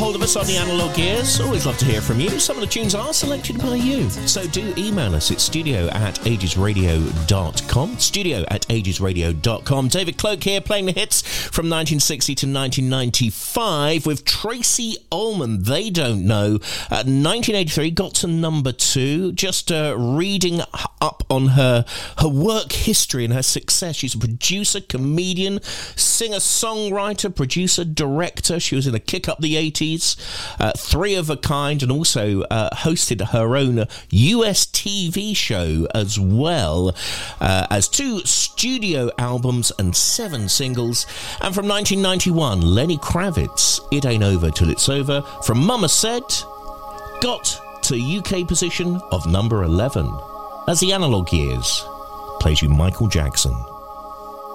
hold of us on the Analog Gears. Always love to hear from you. Some of the tunes are selected by you. So do email us at studio@agesradio.com. Studio@agesradio.com. David Cloak here, playing the hits from 1960 to 1995 with Tracy Ullman. They Don't Know. 1983 got to number 2. Just reading up on her work history and her success. She's a producer, comedian, singer, songwriter, producer, director. She was in a Kick Up the 80s, Three of a Kind, and also hosted her own US TV show as well, as 2 studio albums and 7 singles. And from 1991, Lenny Kravitz, It Ain't Over Till It's Over. From Mama Said, got to UK position of number 11. As the Analog Gears plays you Michael Jackson.